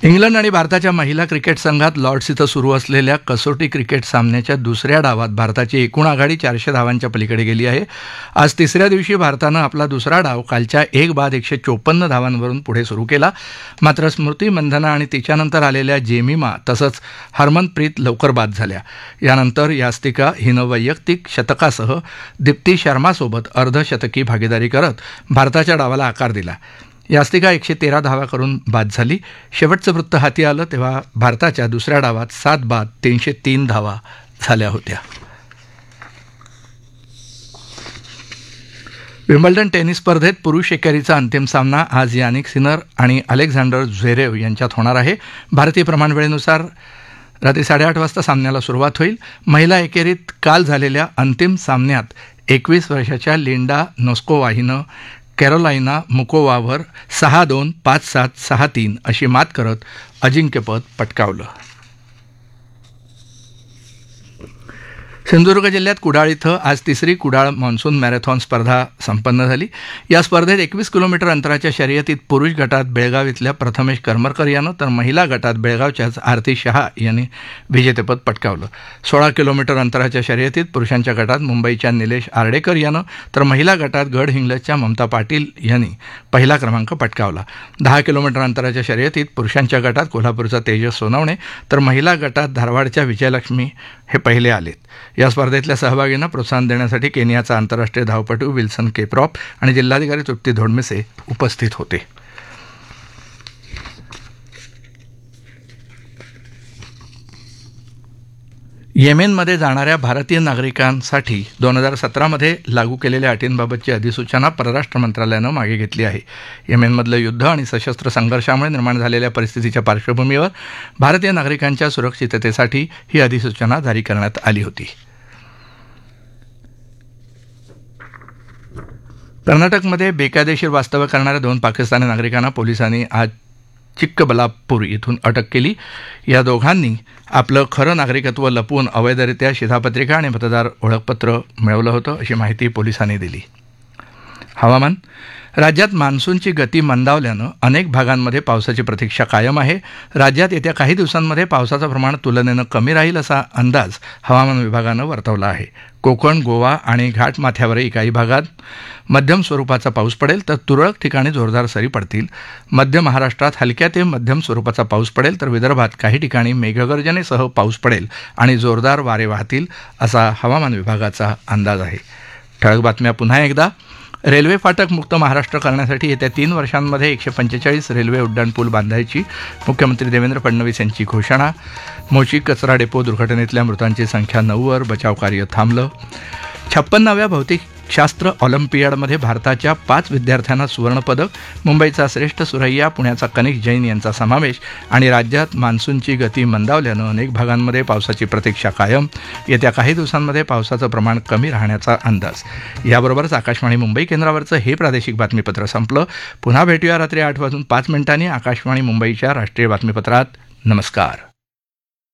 England आणि भारताच्या महिला क्रिकेट संघात लॉर्ड्स इथं सुरू असलेल्या कसोटी क्रिकेट सामन्याच्या दुसऱ्या डावात भारताची एकूण आघाडी 400 धावांच्या पलीकडे गेली आहे. आज तिसऱ्या दिवशी भारतानं आपला दुसरा डाव कालच्या 1/154 धावांवरून पुढे सुरू केला. मात्र स्मृती मंधना आणि तिच्यानंतर आलेल्या जेमिमा तसंच हरमनप्रीत लवकर बाद झाल्या. यानंतर यास्तिका हिनं वैयक्तिक शतकासह दीप्ती शर्मासोबत अर्धशतकी भागीदारी करत भारताच्या डावाला आकार दिला. यास्तिका 113 धावा करून बाद झाली. शेवटचं वृत्त हाती आलं तेव्हा भारताच्या दुसऱ्या डावात 7 बाद 303 धावा झाल्या होत्या. विम्बल्डन टेनिस स्पर्धेत पुरुष एकेरीचा अंतिम सामना आज यानिक सिनर आणि अलेक्झांडर झ्वेरेव यांच्यात होणार आहे. भारतीय प्रमाणवेळेनुसार रात्री 8:30 वाजता सामन्याला सुरुवात होईल. महिला एकेरीत काल झालेल्या अंतिम सामन्यात 21 वर्षाच्या लिंडा नोस्कोवा हिनं कॅरोलाइना मुकोवावर 6-2, 5-7, 6-3 अशी मात करत अजिंक्यपद पटकावलं. सिंधुदुर्ग जिल्ह्यात कुडाळ इथं आज तिसरी कुडाळ मॉन्सून मॅरेथॉन स्पर्धा संपन्न झाली. या स्पर्धेत 21 किलोमीटर अंतराच्या शर्यतीत पुरुष गटात बेळगाव इथल्या प्रथमेश करमरकर यानं तर महिला गटात बेळगावच्याच आरती शहा यांनी विजेतेपद पटकावलं. 16 किलोमीटर अंतराच्या शर्यतीत पुरुषांच्या गटात मुंबईच्या निलेश आर्डेकर यानं तर महिला गटात गडहिंग्लजच्या ममता पाटील यांनी पहिला क्रमांक पटकावला. 10 किलोमीटर अंतराच्या शर्यतीत पुरुषांच्या गटात कोल्हापूरचा तेजस सोनवणे तर महिला गटात धारवाडच्या विजयलक्ष्मी हे पहिले आलेत. या स्पर्धेतल्या सहभागींना प्रोत्साहन देण्यासाठी केनियाचा आंतरराष्ट्रीय धावपटू विल्सन केप्रॉप आणि जिल्हाधिकारी तृप्ती धोडमिसे उपस्थित होते. येमेनमध्ये जाणाऱ्या भारतीय नागरिकांसाठी 2017मध्ये लागू केलेल्या अटींबाबतची अधिसूचना परराष्ट्र मंत्रालयानं मागे घेतली आहे. येमेनमधलं युद्ध आणि सशस्त्र संघर्षामुळे निर्माण झालेल्या परिस्थितीच्या पार्श्वभूमीवर भारतीय नागरिकांच्या सुरक्षिततेसाठी ही अधिसूचना जारी करण्यात आली होती. कर्नाटकमध्ये बेकायदेशीर वास्तव्य करणाऱ्या 2 पाकिस्तानी नागरिकांना पोलिसांनी आज चिक्कबलापूर इथून अटक केली. या दोघांनी आपलं खरं नागरिकत्व लपवून अवैधरित्या शिधापत्रिका आणि मतदार ओळखपत्र मिळवलं होतं अशी माहिती पोलिसांनी दिली. हवामान. राज्यात मान्सूनची गती मंदावल्यानं अनेक भागांमध्ये पावसाची प्रतीक्षा कायम आहे. राज्यात येत्या काही दिवसांमध्ये पावसाचं प्रमाण तुलनेनं कमी राहील असा अंदाज हवामान विभागानं वर्तवला आहे. कोकण, गोवा आणि घाटमाथ्यावरही काही भागात मध्यम स्वरूपाचा पाऊस पडेल तर तुरळक ठिकाणी जोरदार सरी पडतील. मध्य महाराष्ट्रात हलक्या ते मध्यम स्वरूपाचा पाऊस पडेल तर विदर्भात काही ठिकाणी मेघगर्जनेसह पाऊस पडेल आणि जोरदार वारे वाहतील असा हवामान विभागाचा अंदाज आहे. ठळक बातम्या पुन्हा एकदा. रेल्वे फाटक मुक्त महाराष्ट्र करण्यासाठी येत्या 3 वर्षांमध्ये 145 रेल्वे उड्डाणपूल बांधायची मुख्यमंत्री देवेंद्र फडणवीस यांची घोषणा. मोची कचरा डेपो दुर्घटनेतल्या मृतांची संख्या 9 वर, बचावकार्य थांबलं. 56व्या भौतिकशास्त्र ऑलिम्पियाडमध्ये भारताच्या 5 विद्यार्थ्यांना सुवर्णपदक. मुंबईचा श्रेष्ठ सुरैया, पुण्याचा कनिक जैन यांचा समावेश. आणि राज्यात मान्सूनची गती मंदावल्यानं अनेक भागांमध्ये पावसाची प्रतीक्षा कायम. येत्या काही दिवसांमध्ये पावसाचं प्रमाण कमी राहण्याचा अंदाज. याबरोबरच आकाशवाणी मुंबई केंद्रावरचं हे प्रादेशिक बातमीपत्र संपलं. पुन्हा भेटूया रात्री 8:05 आकाशवाणी मुंबईच्या राष्ट्रीय बातमीपत्रात. नमस्कार.